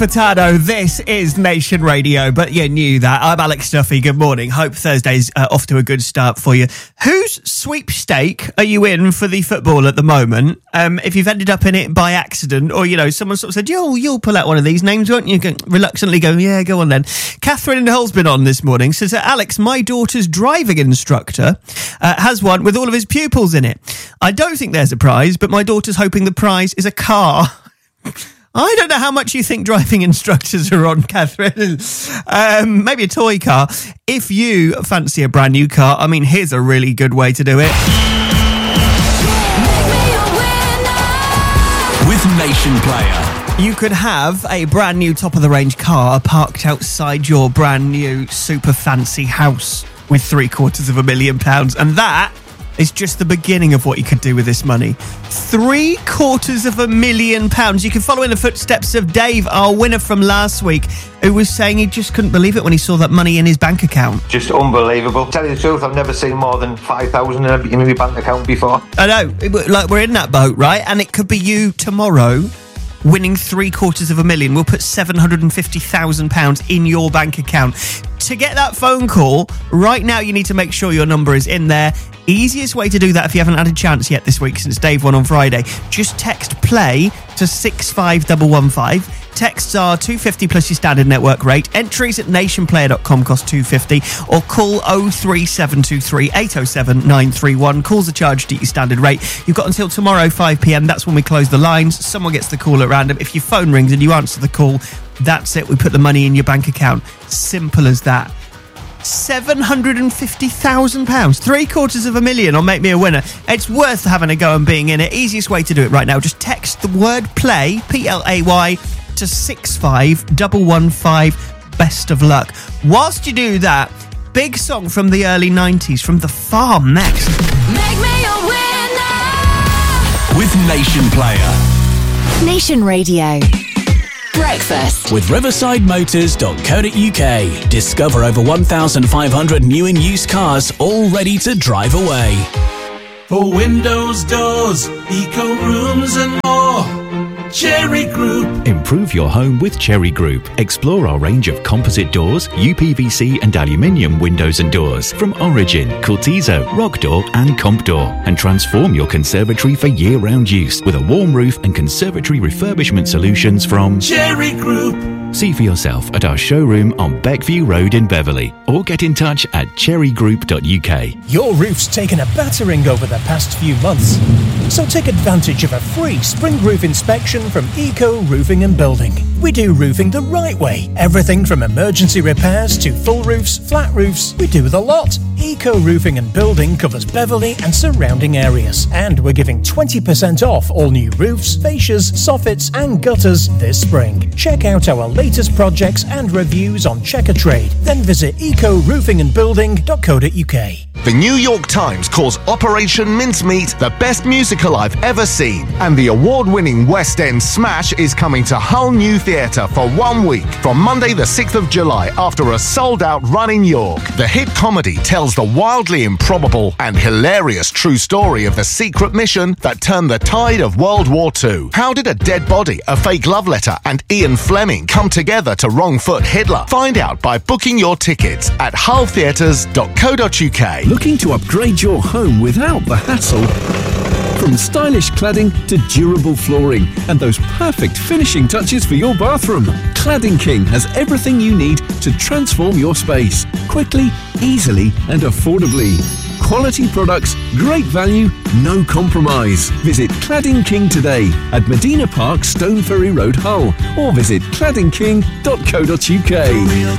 Potato, this is Nation Radio, but you knew that. I'm Alex Duffy, good morning. Hope Thursday's off to a good start for you. Whose sweepstake are you in for the football at the moment? If you've ended up in it by accident, or, you know, someone sort of said, you'll pull out one of these names, won't you? Reluctantly go, yeah, go on then. Catherine in Hull's been on this morning, says, Alex, my daughter's driving instructor has one with all of his pupils in it. I don't think there's a prize, but my daughter's hoping the prize is a car. I don't know how much you think driving instructors are on, Catherine. Maybe a toy car. If you fancy a brand new car, I mean, here's a really good way to do it. With Nation Player. You could have a brand new top-of-the-range car parked outside your brand new super fancy house with £750,000, and that is just the beginning of what you could do with this money. £750,000. You can follow in the footsteps of Dave, our winner from last week, who was saying he just couldn't believe it when he saw that money in his bank account. Just unbelievable. Tell you the truth, I've never seen more than 5,000 in my bank account before. I know, like we're in that boat, right? And it could be you tomorrow winning £750,000. We'll put £750,000 in your bank account. To get that phone call, right now you need to make sure your number is in there. Easiest way to do that if you haven't had a chance yet this week since Dave won on Friday, just text play to 65115. Texts are $2.50 plus your standard network rate. Entries at nationplayer.com cost $2.50, or call 03723 807 931. Calls are charged at your standard rate. You've got until tomorrow 5pm. That's when we close the lines. Someone gets the call at random. If your phone rings and you answer the call, that's it. We put the money in your bank account. Simple as that. £750,000, £750,000 will make me a winner. It's worth having a go and being in it. Easiest way to do it right now, just text the word play, PLAY, to 65115. Best of luck. Whilst you do that, big song from the early 90s from The Farm next. Make me a winner with Nation Player. Nation Radio. Breakfast with riversidemotors.co.uk. Discover over 1,500 new and used cars all ready to drive away. For windows, doors, eco rooms and more, Cherry Group. Improve your home with Cherry Group. Explore our range of composite doors, UPVC and aluminium windows and doors from Origin, Cortizo, Rock Door and Comp Door, and transform your conservatory for year-round use with a warm roof and conservatory refurbishment solutions from Cherry Group. See for yourself at our showroom on Beckview Road in Beverley, or get in touch at cherrygroup.uk. Your roof's taken a battering over the past few months, so take advantage of a free spring roof inspection from Eco Roofing and Building. We do roofing the right way. Everything from emergency repairs to full roofs, flat roofs, we do the lot. Eco Roofing and Building covers Beverley and surrounding areas, and we're giving 20% off all new roofs, fascias, soffits and gutters this spring. Check out our latest projects and reviews on Checker Trade. Then visit ecoroofingendbuilding.co.uk. The New York Times calls Operation Mincemeat the best musical I've ever seen, and the award-winning West End smash is coming to Hull New Theatre for 1 week from Monday the 6th of July after a sold-out run in York. The hit comedy tells the wildly improbable and hilarious true story of the secret mission that turned the tide of World War II. How did a dead body, a fake love letter and Ian Fleming come together to wrong-foot Hitler? Find out by booking your tickets at hulltheatres.co.uk. Looking to upgrade your home without the hassle? From stylish cladding to durable flooring and those perfect finishing touches for your bathroom, Cladding King has everything you need to transform your space quickly, easily and affordably. Quality products, great value, no compromise. Visit Cladding King today at Medina Park, Stone Ferry Road, Hull, or visit claddingking.co.uk.